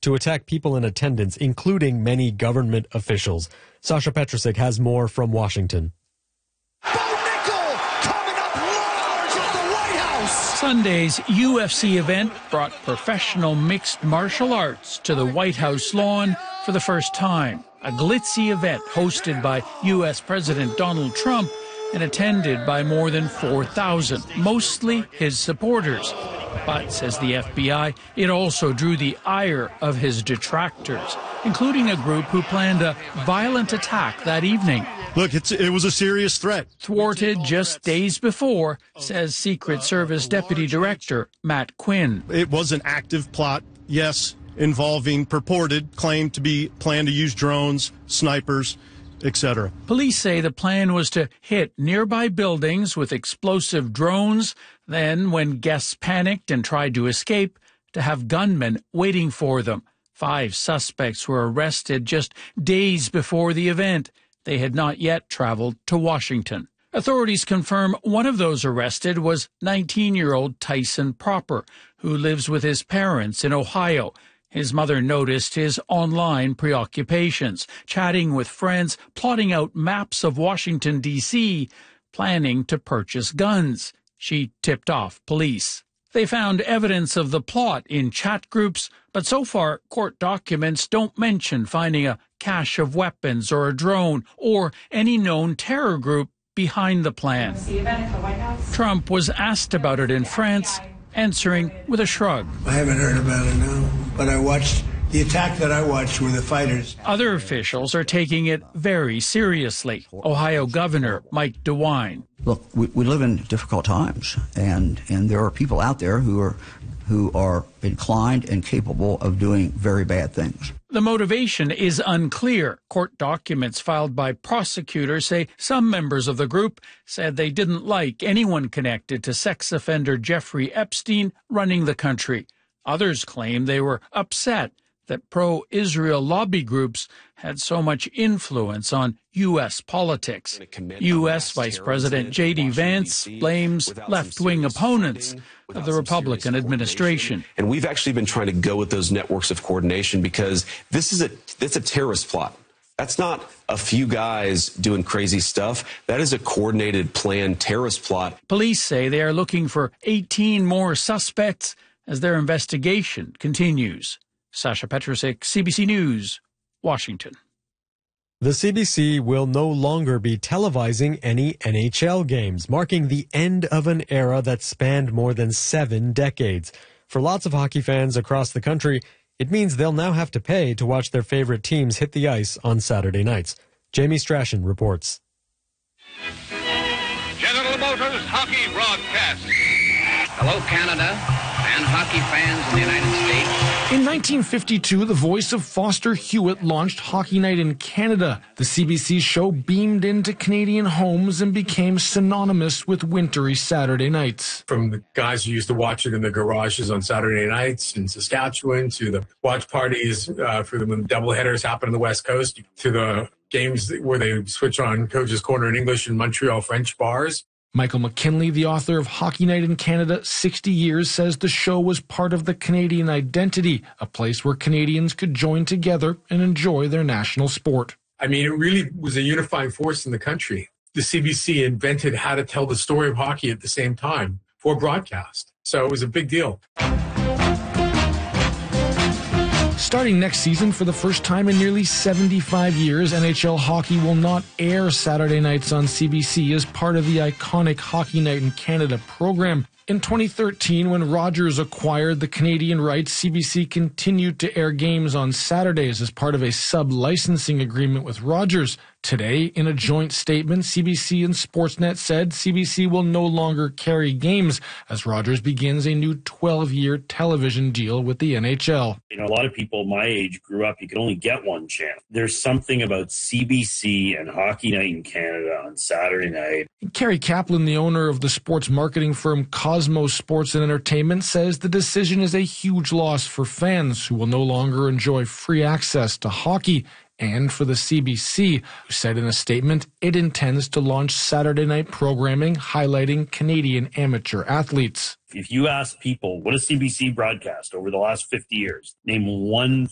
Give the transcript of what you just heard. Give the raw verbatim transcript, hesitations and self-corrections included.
to attack people in attendance, including many government officials. Sasha Petrusik has more from Washington. Sunday's U F C event brought professional mixed martial arts to the White House lawn for the first time. A glitzy event hosted by U S President Donald Trump and attended by more than four thousand, mostly his supporters. But, says the F B I, it also drew the ire of his detractors, including a group who planned a violent attack that evening. Look, it's, it was a serious threat. Thwarted just days before, says Secret Service Deputy Director Matt Quinn. It was an active plot, yes, involving purported, claimed to be planned to use drones, snipers, et cetera. Police say the plan was to hit nearby buildings with explosive drones, then, when guests panicked and tried to escape, to have gunmen waiting for them. Five suspects were arrested just days before the event. They had not yet traveled to Washington. Authorities confirm one of those arrested was nineteen-year-old Tyson Proper, who lives with his parents in Ohio. His mother noticed his online preoccupations, chatting with friends, plotting out maps of Washington, D C, planning to purchase guns. She tipped off police. They found evidence of the plot in chat groups, but so far court documents don't mention finding a cache of weapons or a drone or any known terror group behind the plan. Trump was asked about it in France, answering with a shrug. I haven't heard about it, no, but I watched the attack that I watched were the fighters. Other officials are taking it very seriously. Ohio Governor Mike DeWine. Look, we, we live in difficult times, and, and there are people out there who are who are inclined and capable of doing very bad things. The motivation is unclear. Court documents filed by prosecutors say some members of the group said they didn't like anyone connected to sex offender Jeffrey Epstein running the country. Others claim they were upset that pro-Israel lobby groups had so much influence on U S politics. U S Vice President J D Vance blames left-wing opponents of the Republican administration. And we've actually been trying to go with those networks of coordination because this is a, it's a terrorist plot. That's not a few guys doing crazy stuff. That is a coordinated, planned terrorist plot. Police say they are looking for eighteen more suspects as their investigation continues. Sasha Petrusik, C B C News, Washington. The C B C will no longer be televising any N H L games, marking the end of an era that spanned more than seven decades. For lots of hockey fans across the country, it means they'll now have to pay to watch their favorite teams hit the ice on Saturday nights. Jamie Strachan reports. General Motors Hockey Broadcast. Hello, Canada and hockey fans in the United States. In nineteen fifty-two, the voice of Foster Hewitt launched Hockey Night in Canada. The C B C show beamed into Canadian homes and became synonymous with wintry Saturday nights. From the guys who used to watch it in the garages on Saturday nights in Saskatchewan, to the watch parties uh, for the when doubleheaders happen on the West Coast, to the games where they switch on Coach's Corner in English in Montreal French bars. Michael McKinley, the author of Hockey Night in Canada, sixty years, says the show was part of the Canadian identity, a place where Canadians could join together and enjoy their national sport. I mean, it really was a unifying force in the country. The C B C invented how to tell the story of hockey at the same time for broadcast. So it was a big deal. Starting next season, for the first time in nearly seventy-five years, N H L hockey will not air Saturday nights on C B C as part of the iconic Hockey Night in Canada program. In twenty thirteen, when Rogers acquired the Canadian rights, C B C continued to air games on Saturdays as part of a sub-licensing agreement with Rogers. Today, in a joint statement, C B C and Sportsnet said C B C will no longer carry games as Rogers begins a new twelve-year television deal with the N H L. You know, a lot of people my age grew up, you could only get one channel. There's something about C B C and Hockey Night in Canada on Saturday night. Kerry Kaplan, the owner of the sports marketing firm Cosmos Sports and Entertainment, says the decision is a huge loss for fans who will no longer enjoy free access to hockey, and for the C B C, who said in a statement it intends to launch Saturday night programming highlighting Canadian amateur athletes. If you ask people, what does C B C broadcast over the last fifty years? Name one